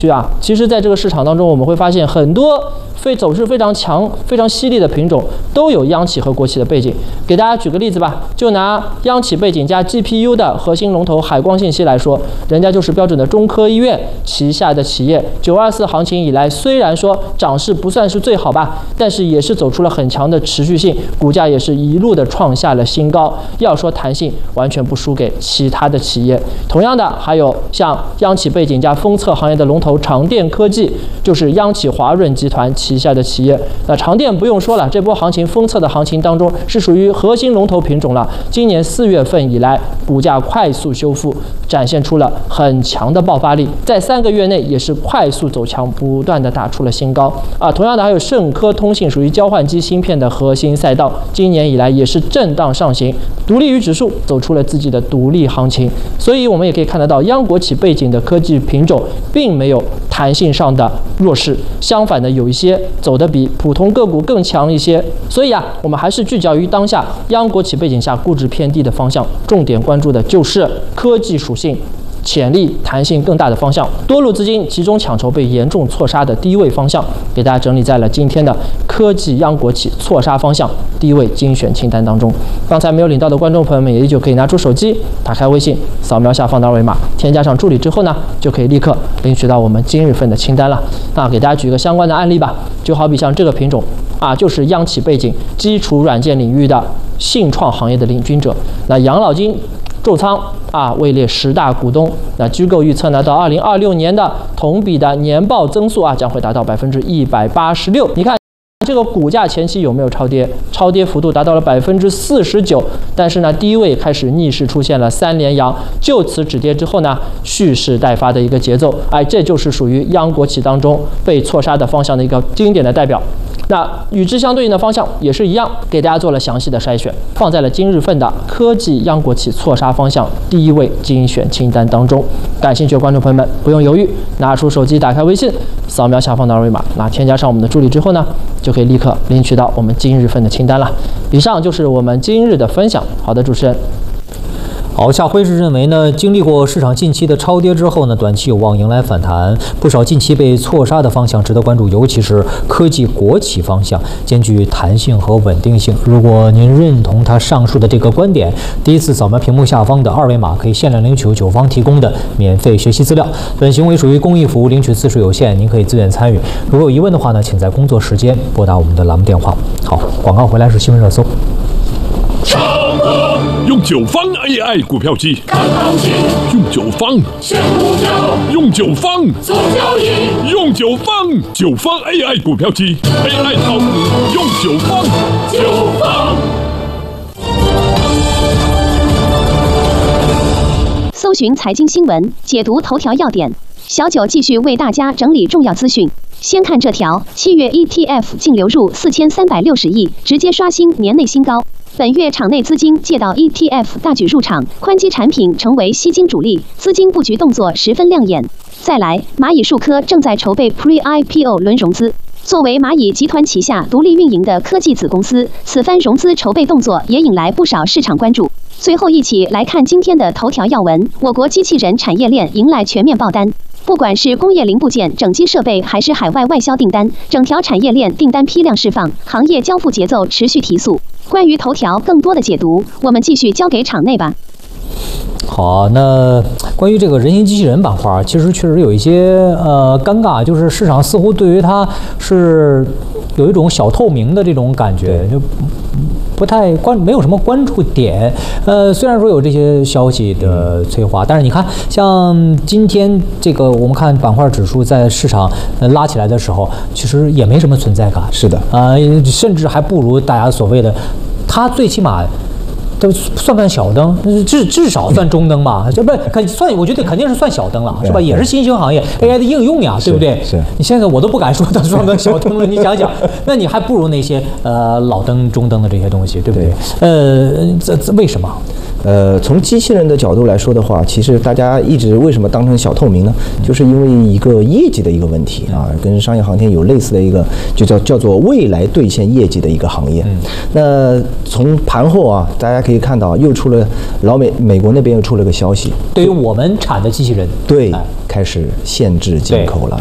其实在这个市场当中，我们会发现很多走势非常强、非常犀利的品种都有央企和国企的背景。给大家举个例子吧，就拿央企背景加 GPU 的核心龙头海光信息来说，人家就是标准的中科医院旗下的企业。924行情以来，虽然说涨势不算是最好吧，但是也是走出了很强的持续性，股价也是一路的创下了新高。要说弹性，完全不输给其他的企业。同样的，还有像央企背景加封测行业的龙头长电科技，就是央企华润集团旗下的企业。那长电不用说了，这波行情封测的行情当中是属于核心龙头品种了。今年4月份以来，股价快速修复，展现出了很强的爆发力，在3个月内也是快速走强，不断的打出了新高同样的还有盛科通信，属于交换机芯片的核心赛道，今年以来也是震荡上行，独立于指数，走出了自己的独立行情。所以我们也可以看得到，央国企背景的科技品种并没有弹性上的弱势，相反的有一些走得比普通个股更强一些。所以我们还是聚焦于当下央国企背景下估值偏低的方向，重点关注的就是科技属性潜力弹性更大的方向，多路资金集中抢筹被严重错杀的低位方向，给大家整理在了今天的科技央国企错杀方向低位精选清单当中。刚才没有领到的观众朋友们，也依旧可以拿出手机，打开微信，扫描下方的二维码，添加上助理之后呢，就可以立刻领取到我们今日份的清单了。那给大家举一个相关的案例吧，就好比像这个品种就是央企背景基础软件领域的信创行业的领军者。那养老金重仓位列10大股东。那机构预测呢，到2026年的同比的年报增速将会达到186%。你看这个股价前期有没有超跌？超跌幅度达到了49%，但是呢，低位开始逆势出现了3连阳，就此止跌之后呢，蓄势待发的一个节奏。这就是属于央国企当中被错杀的方向的一个经典的代表。那与之相对应的方向也是一样，给大家做了详细的筛选，放在了今日份的科技央国企错杀方向第一位精选清单当中。感兴趣的观众朋友们不用犹豫，拿出手机，打开微信，扫描下方的二维码，添加上我们的助理之后呢，就可以立刻领取到我们今日份的清单了。以上就是我们今日的分享。好的，主持人。 好，夏辉是认为呢，经历过市场近期的超跌之后呢，短期有望迎来反弹。不少近期被错杀的方向值得关注，尤其是科技国企方向，兼具弹性和稳定性。如果您认同他上述的这个观点，第一次扫描屏幕下方的二维码，可以限量领取9方提供的免费学习资料。本行为属于公益服务，领取次数有限，您可以自愿参与。如果有疑问的话呢，请在工作时间拨打我们的栏目电话。好，广告回来是新闻热搜。 用9方 AI 股票机，看行情；用9方选股票，用9方做交易；用9方AI 股票机 ，AI 炒股用9方。 搜寻财经新闻，解读头条要点。小九继续为大家整理重要资讯。先看这条：7月 ETF 净流入4360亿，直接刷新年内新高。本月场内资金借道 ETF 大举入场，宽基产品成为吸金主力，资金布局动作十分亮眼。再来，蚂蚁数科正在筹备 Pre-IPO 轮融资。作为蚂蚁集团旗下独立运营的科技子公司，此番融资筹备动作也引来不少市场关注。最后一起来看今天的头条要闻：我国机器人产业链迎来全面爆单。不管是工业零部件、整机设备，还是海外外销订单，整条产业链订单批量释放，行业交付节奏持续提速。关于头条更多的解读，我们继续交给场内吧。 好，那关于这个人形机器人板块，其实确实有一些尴尬，就是市场似乎对于它是有一种小透明的这种感觉，就不太没有什么关注点。虽然说有这些消息的催化，但是你看，像今天这个我们看板块指数在市场拉起来的时候，其实也没什么存在感。 是的， 甚至还不如大家所谓的，它最起码都算不算小灯？至少算中灯吧，这不算，我觉得肯定是算小灯了，是吧？也是新兴行业 AI 的应用呀，对不对？ 是。 你现在我都不敢说它算不算小灯了，你想想，那你还不如那些老灯、中灯的这些东西，对不对？这为什么？ 从机器人的角度来说的话，其实大家一直为什么当成小透明呢？就是因为一个业绩的一个问题啊，跟商业航天有类似的一个，就叫做未来兑现业绩的一个行业。那从盘后啊，大家可以看到又出了美国那边又出了个消息， 对于我们产的机器人， 对，开始限制进口了。